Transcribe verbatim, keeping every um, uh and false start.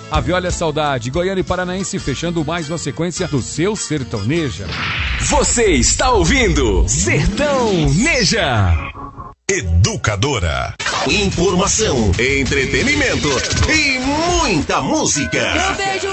A Viola é Saudade, Goiânia e Paranaense, fechando mais uma sequência do seu Sertaneja. Você está ouvindo Sertaneja. Educadora. Informação, entretenimento e muita música. Eu vejo